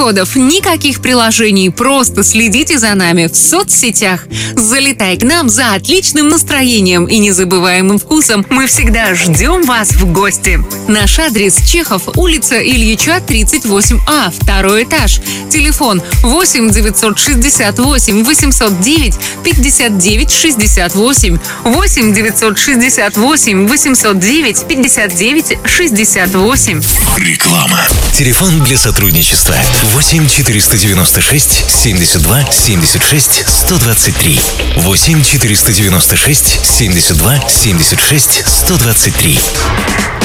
кодов, никаких приложений, просто следите за нами в соцсетях. Залетай к нам за отличным настроением и незабываемым вкусом. Мы всегда ждем вас в гости. Наш адрес: Чехов, улица Ильича, 38А, 2 этаж. Телефон 8 968 809 59 68. 8 968 809 59 68. Реклама. Телефон для сотрудничества 8 496 72 76 123. 8 496 72 76 123.